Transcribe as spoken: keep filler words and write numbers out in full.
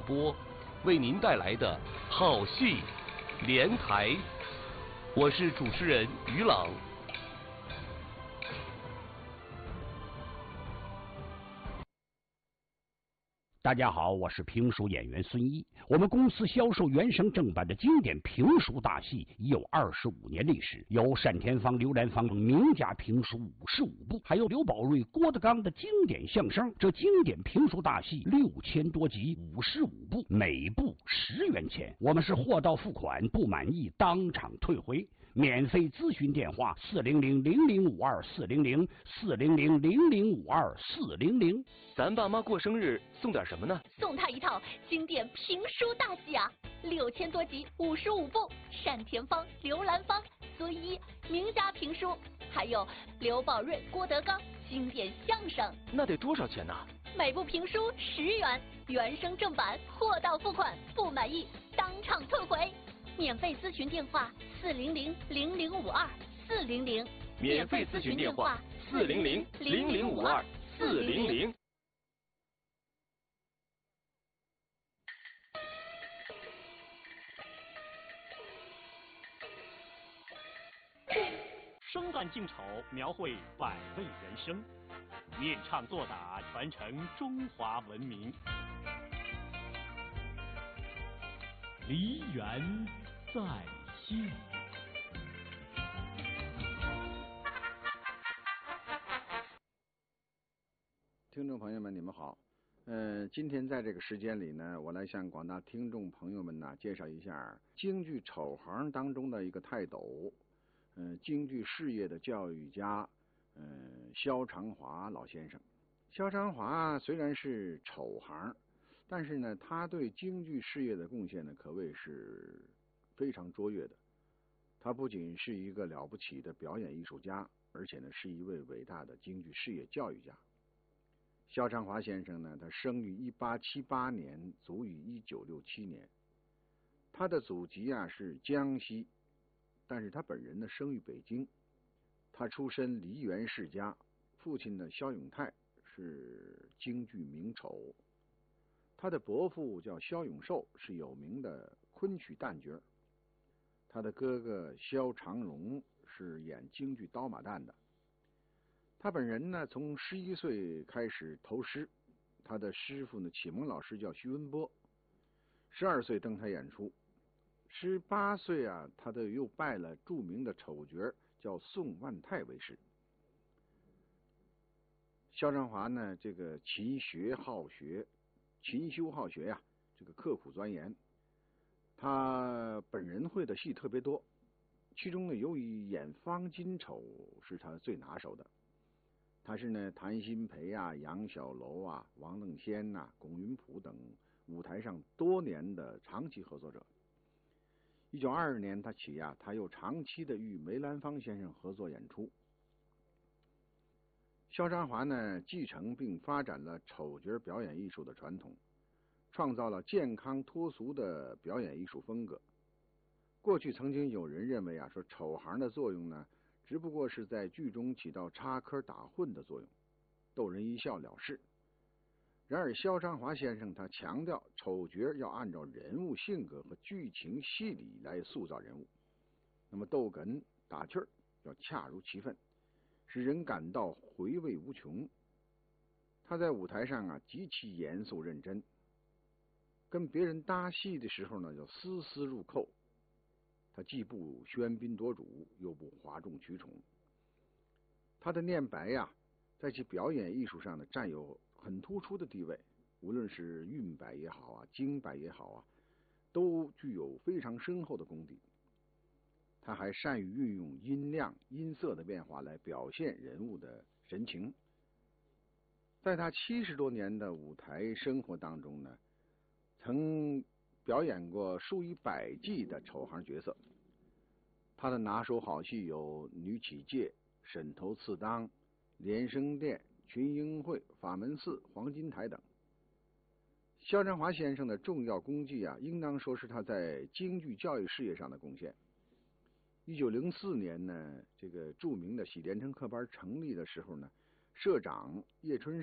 播，为您带来的好戏连台。我是主持人于朗。 大家好，我是评书演员孙一。我们公司销售原声正版的经典评书大戏已有二十五年历史，有单田芳、刘兰芳等名家评书五十五部，还有刘宝瑞、郭德纲的经典相声。这经典评书大戏六千多集，五十五部，每部十元钱。我们是货到付款，不满意当场退回。免费咨询电话：四零零零零五二四零零四零零零零五二四零零。 咱爸妈过生日送点什么呢？ 送他一套经典评书大戏啊，六千多集，五十五部，单田芳、刘兰芳、孙一名家评书，还有刘宝瑞、郭德纲经典相声。 那得多少钱呢？ 每部评书十元，原声正版，货到付款，不满意当场退回。免费咨询电话：四零零零零五二四零零。 免费咨询电话：四零零零零五二四零零。 生旦净丑，描绘百味人生，念唱作打，传承中华文明。梨园在线。 听众朋友们，你们好。呃，今天在这个时间里呢，我来向广大听众朋友们呢介绍一下京剧丑行当中的一个泰斗。嗯、呃，京剧事业的教育家，嗯、呃，萧长华老先生。萧长华虽然是丑行，但是呢，他对京剧事业的贡献呢，可谓是非常卓越的。他不仅是一个了不起的表演艺术家，而且呢，是一位伟大的京剧事业教育家。萧长华先生呢，他生于一八七八年，卒于一九六七年。他的祖籍啊是江西。但是他本人呢生于北京，他出身梨园世家，父亲呢萧永泰是京剧名丑，他的伯父叫萧永寿是有名的昆曲旦角，他的哥哥萧长荣是演京剧刀马旦的。他本人呢从十一岁开始投师，他的师傅呢启蒙老师叫徐文波，十二岁登台演出。十八岁啊，他的又拜了著名的丑角叫宋万泰为师。萧长华呢，这个勤学好学，勤修好学呀、啊，这个刻苦钻研。他本人会的戏特别多，其中呢，由于演方金丑是他最拿手的。他是呢谭鑫培啊、杨小楼啊、王楞先呐、啊、龚云普等舞台上多年的长期合作者。一九二二年他起呀、啊，他又长期的与梅兰芳先生合作演出。萧长华呢，继承并发展了丑角表演艺术的传统，创造了健康脱俗的表演艺术风格。过去曾经有人认为啊，说丑行的作用呢，只不过是在剧中起到插科打诨的作用，逗人一笑了事。然而萧长华先生他强调丑角要按照人物性格和剧情戏理来塑造人物，那么逗哏打趣儿要恰如其分，使人感到回味无穷。他在舞台上啊极其严肃认真，跟别人搭戏的时候呢要丝丝入扣，他既不喧宾夺主，又不哗众取宠。他的念白呀、啊，在其表演艺术上呢占有很突出的地位，无论是韵白也好啊，京白也好啊，都具有非常深厚的功底。他还善于运用音量、音色的变化来表现人物的神情。在他七十多年的舞台生活当中呢，曾表演过数以百计的丑行角色。他的拿手好戏有《女起介》、《沈头次当》、《连生殿》、群英会、法门寺、黄金台等。萧长华先生的重要功绩啊，应当说是他在京剧教育事业上的贡献。一九零四年呢，这个著名的喜连成课班成立的时候呢，社长叶春